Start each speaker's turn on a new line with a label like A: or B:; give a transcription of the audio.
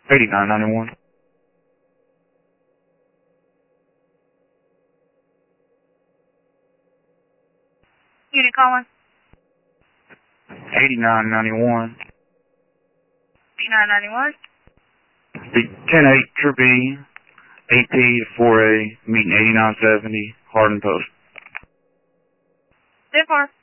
A: 8991.
B: Unit calling.
A: 8991.
B: 8991.
A: The 10-8 Trip E, AP to 4A, meeting 8970, Hardin Post.
B: 10-4.